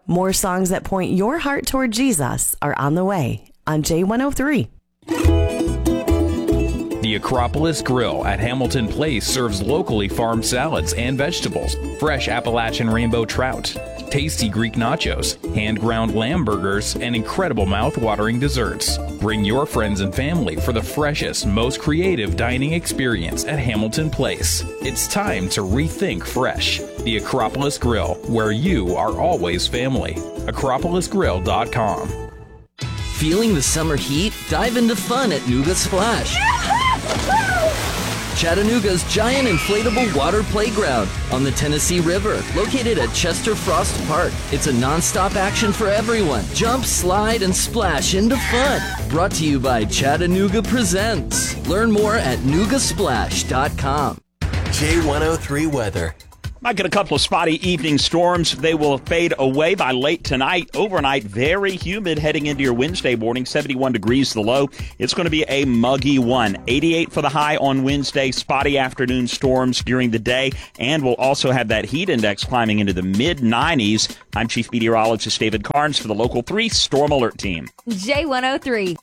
More songs that point your heart toward Jesus are on the way on J103. The Acropolis Grill at Hamilton Place serves locally farmed salads and vegetables, fresh Appalachian rainbow trout, tasty Greek nachos, hand-ground lamb burgers, and incredible mouth-watering desserts. Bring your friends and family for the freshest, most creative dining experience at Hamilton Place. It's time to rethink fresh. The Acropolis Grill, where you are always family. AcropolisGrill.com. Feeling the summer heat? Dive into fun at Nooga Splash. Chattanooga's giant inflatable water playground on the Tennessee River, located at Chester Frost Park. It's a non-stop action for everyone. Jump, slide, and splash into fun. Brought to you by Chattanooga Presents. Learn more at noogasplash.com. J103 weather. Might get a couple of spotty evening storms. They will fade away by late tonight. Overnight, very humid heading into your Wednesday morning. 71 degrees the low. It's going to be a muggy one. 88 for the high on Wednesday. Spotty afternoon storms during the day. And we'll also have that heat index climbing into the mid-90s. I'm Chief Meteorologist David Carnes for the Local 3 Storm Alert Team. J103.